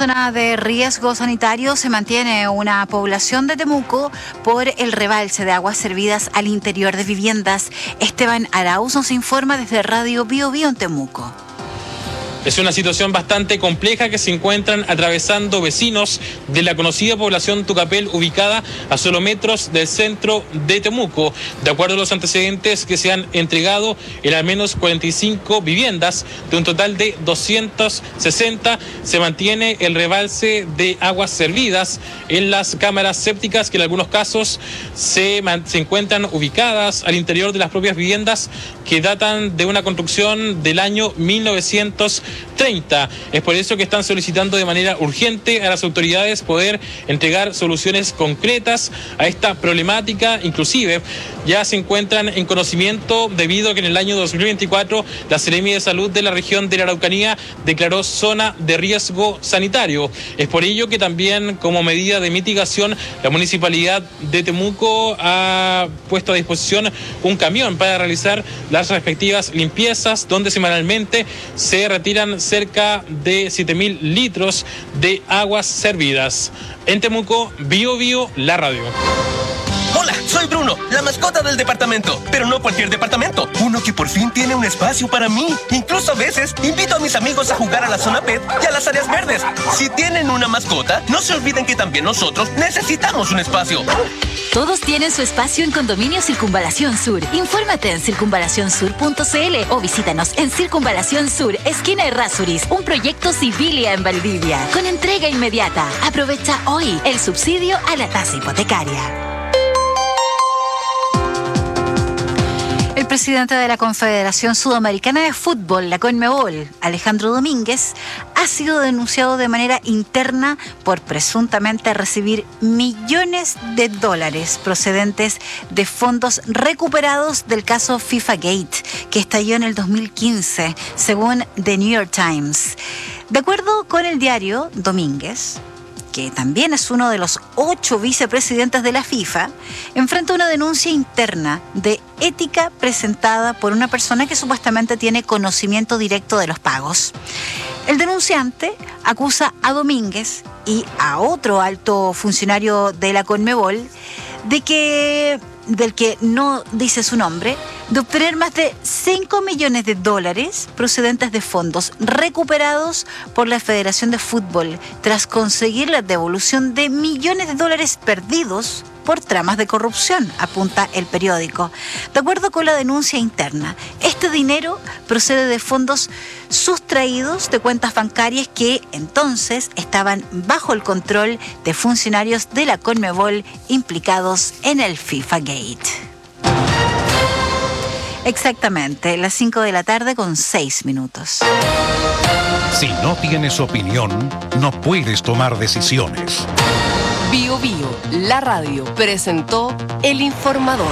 zona de riesgo sanitario se mantiene una población de Temuco por el rebalse de aguas servidas al interior de viviendas. Esteban Arauz nos informa desde Radio Bio Bio en Temuco. Es una situación bastante compleja que se encuentran atravesando vecinos de la conocida población Tucapel, ubicada a solo metros del centro de Temuco. De acuerdo a los antecedentes que se han entregado, en al menos 45 viviendas de un total de 260 se mantiene el rebalse de aguas servidas en las cámaras sépticas que en algunos casos se encuentran ubicadas al interior de las propias viviendas que datan de una construcción del año 1930. Es por eso que están solicitando de manera urgente a las autoridades poder entregar soluciones concretas a esta problemática. Inclusive ya se encuentran en conocimiento debido a que en el año 2024 la Seremia de Salud de la región de la Araucanía declaró zona de riesgo sanitario. Es por ello que también, como medida de mitigación, la Municipalidad de Temuco ha puesto a disposición un camión para realizar las respectivas limpiezas, donde semanalmente se retiran cerca de 7.000 litros de aguas servidas. En Temuco, Bio Bio, la radio. Hola, soy Bruno, la mascota del departamento, pero no cualquier departamento, uno que por fin tiene un espacio para mí. Incluso a veces invito a mis amigos a jugar a la zona pet y a las áreas verdes. Si tienen una mascota, no se olviden que también nosotros necesitamos un espacio. Todos tienen su espacio en Condominio Circunvalación Sur. Infórmate en circunvalacionsur.cl o visítanos en Circunvalación Sur, esquina Errázuriz, un proyecto Civilia en Valdivia, con entrega inmediata. Aprovecha hoy el subsidio a la tasa hipotecaria. El presidente de la Confederación Sudamericana de Fútbol, la CONMEBOL, Alejandro Domínguez, ha sido denunciado de manera interna por presuntamente recibir millones de dólares procedentes de fondos recuperados del caso FIFA Gate, que estalló en el 2015, según The New York Times. De acuerdo con el diario, Domínguez, que también es uno de los 8 vicepresidentes de la FIFA, enfrenta una denuncia interna de ética presentada por una persona que supuestamente tiene conocimiento directo de los pagos. El denunciante acusa a Domínguez y a otro alto funcionario de la CONMEBOL del que no dice su nombre, de obtener más de 5 millones de dólares procedentes de fondos recuperados por la Federación de Fútbol tras conseguir la devolución de millones de dólares perdidos por tramas de corrupción, apunta el periódico. De acuerdo con la denuncia interna, este dinero procede de fondos sustraídos de cuentas bancarias que entonces estaban bajo el control de funcionarios de la CONMEBOL implicados en el FIFA Gate. Exactamente, las 5 de la tarde con 6 minutos. Si no tienes opinión, no puedes tomar decisiones. Bio Bio, la radio, presentó El Informador.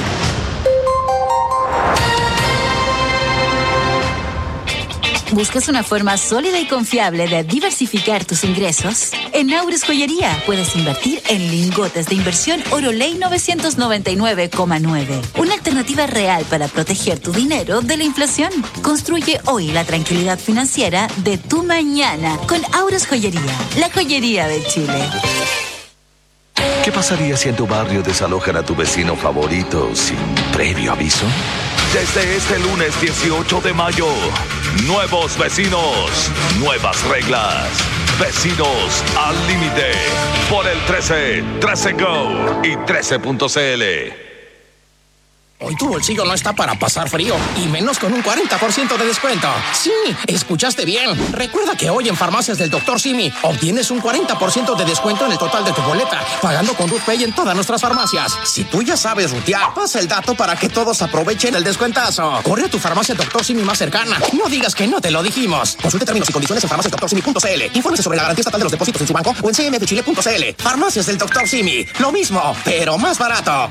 ¿Buscas una forma sólida y confiable de diversificar tus ingresos? En Aures Joyería puedes invertir en lingotes de inversión Oro Ley 999,9. Una alternativa real para proteger tu dinero de la inflación. Construye hoy la tranquilidad financiera de tu mañana con Aures Joyería, la joyería de Chile. ¿Qué pasaría si en tu barrio desalojan a tu vecino favorito sin previo aviso? Desde este lunes 18 de mayo, nuevos vecinos, nuevas reglas. Vecinos al límite por el 13 Go y 13.cl. Hoy tu bolsillo no está para pasar frío, y menos con un 40% de descuento. Sí, escuchaste bien. Recuerda que hoy en Farmacias del Dr. Simi obtienes un 40% de descuento en el total de tu boleta, pagando con RUTPay en todas nuestras farmacias. Si tú ya sabes rutear, pasa el dato para que todos aprovechen el descuentazo. Corre a tu farmacia Dr. Simi más cercana. No digas que no te lo dijimos. Consulte términos y condiciones en farmaciasdrsimi.cl. Infórmese sobre la garantía estatal de los depósitos en su banco o en cmfchile.cl. Farmacias del Dr. Simi. Lo mismo, pero más barato.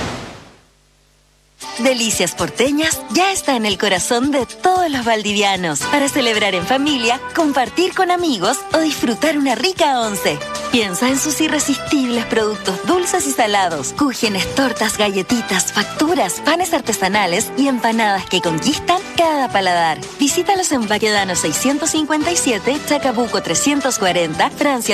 Delicias Porteñas ya está en el corazón de todos los valdivianos para celebrar en familia, compartir con amigos o disfrutar una rica once. Piensa en sus irresistibles productos dulces y salados, cúgenes, tortas, galletitas, facturas, panes artesanales y empanadas que conquistan cada paladar. Visítalos en Baquedano 657, Chacabuco 340, Francia